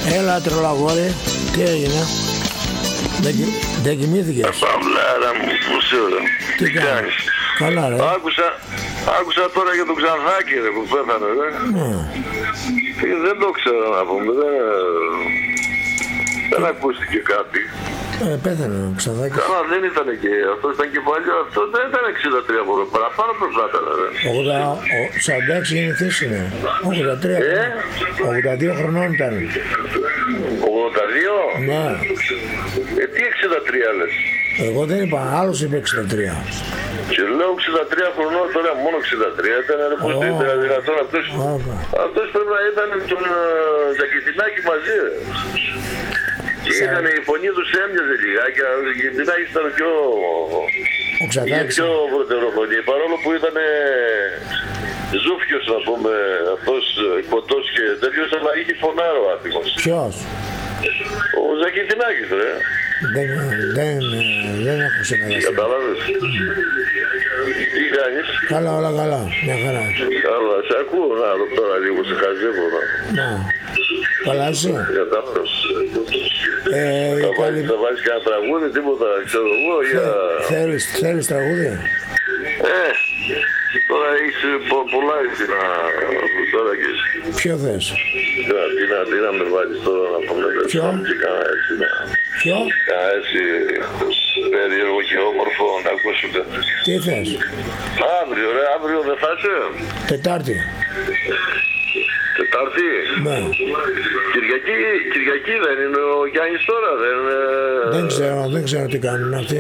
Έλα τρελαγόρι, τι έγινε? Δεν κοιμήθηκες? Παυλάρα μου, μουσούρα. Τι κάνεις? Καλά ρε. Άκουσα τώρα για τον Ξανθάκη ρε, που πέθανε ρε. Και δεν το ξέρω να πούμε, δεν ακούστηκε κάτι. Πέθανε ο Ξανθάκης. Καλά δεν ήταν και αυτό, ήταν και παλιό, αυτό δεν ήταν 63 μόνο, παραπάνω πρέπει να ήταν ρε. 46 είναι θέση είναι. 83 χρονών ήταν. 82? Ναι. Τι 63 λες? Εγώ δεν είπα, άλλος είπε 63. Και λέω 63 χρονών, τώρα μόνο 63 ήταν, ρε πως ήταν δυνατόν αυτός πρέπει να ήταν με τον Ζακετινάκη μαζί ρε. Και η φωνή τους έμοιαζε λιγάκι, ο Ζακετινάκης ήταν πιο βροντεροφωνή, παρόλο που ήταν ζούφιος να πούμε, αυτός κοντός και τέτοιος, αλλά είχε φωνάρο άτιμος. Ποιος? Ο Ζακετινάκης ρε. Δεν έχω συνεργαστεί. Κατάλαβες. Τι κάνεις? Καλά, όλα καλά, μια χαρά. Καλά, σε ακούω να δω τώρα λίγο, σε χαζεύω να. Να, καλά είσαι? Κατάλαβες. Θα βάλεις κανένα τραγούδι, τίποτα, ξέρω εγώ, για... Θέλεις τραγούδι? Τώρα έχεις πολλά έτσι να... Τώρα και... Ποιο θες? Τι να με βάλεις τώρα να πούμε... Ποιο? Ποιο? Έτσι περίεργο και όμορφο να ακούσουμε. Τι θες? Αύριο ρε, αύριο δεν θα είσαι? Τετάρτη. Τετάρτη? Ναι. Κυριακή δεν είναι ο Γιάννης τώρα, δεν ξέρω τι κάνουν αυτοί.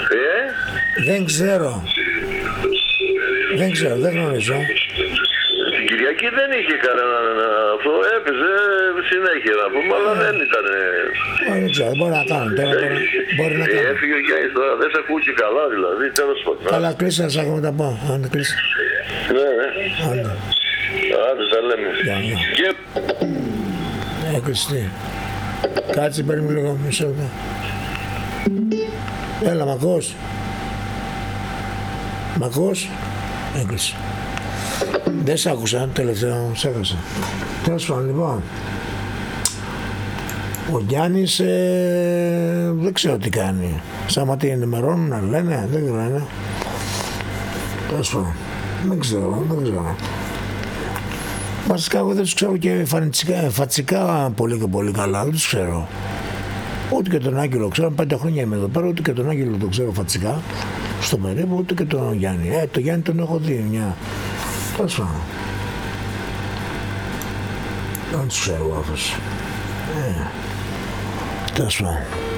Δεν ξέρω, δεν γνωρίζω. Την Κυριακή δεν είχε κανέναν αυτό, έπαιζε συνέχεια να πούμε, αλλά δεν ήταν... Δεν ξέρω, μπορεί να κάνουν τώρα, μπορεί να κάνουν. Έφυγε ο Γιάννης τώρα, δεν σε ακούει και καλά δηλαδή, τέλος πάντων. Καλά, κλείσε, να σ' άκουμε τα πω, αν κλείσει. Ναι. Άντε, τα λέμε. Και... Έκλεισε. Κάτσε, παίρνει λίγο, μισό λεπτό. Έλα, μ' ακούς? Μ' ακούς? Έκλεισε. Δεν σ' άκουσα, τελευταίο, σ' έχασα. Τέλος πάντων, λοιπόν. Ο Γιάννης δεν ξέρω τι κάνει. Σαν τι ενημερώνουν να λένε, δεν λένε. Τέλος πάντων, δεν ξέρω. Βασικά εγώ δεν τους ξέρω και φατσικά πολύ και πολύ καλά, δεν τους ξέρω. Ούτε και τον Άγγελο ξέρω, 5 χρόνια είμαι εδώ πέρα, ούτε και τον Άγγελο τον ξέρω φατσικά. Στο περίπου, ούτε και τον Γιάννη. Το Γιάννη τον έχω δει μια. Τέλος πάντων. Δεν τους ξέρω αυτούς. Τέλος πάντων.